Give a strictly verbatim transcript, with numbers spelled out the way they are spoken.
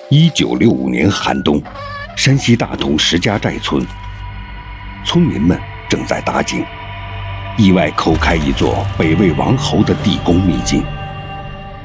一九六五年寒冬，山西大同石家寨村，村民们正在打井，意外抠开一座北魏王侯的地宫秘境。